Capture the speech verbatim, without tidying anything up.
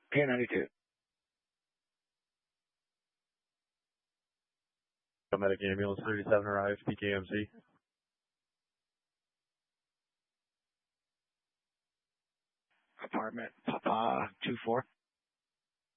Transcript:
K ninety-two. Medic ambulance thirty-seven arrives, P K M C. Apartment Papa two four.